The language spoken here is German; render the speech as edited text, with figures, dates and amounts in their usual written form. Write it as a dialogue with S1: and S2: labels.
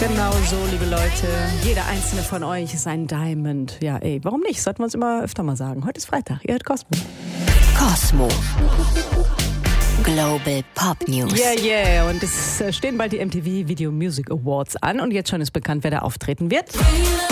S1: Genau so, liebe Leute. Jeder einzelne von euch ist ein Diamond. Ja, warum nicht? Sollten wir uns immer öfter mal sagen. Heute ist Freitag. Ihr hört Cosmo.
S2: Cosmo. Global Pop News.
S1: Yeah. Und es stehen bald die MTV Video Music Awards an. Und jetzt schon ist bekannt, wer da auftreten wird.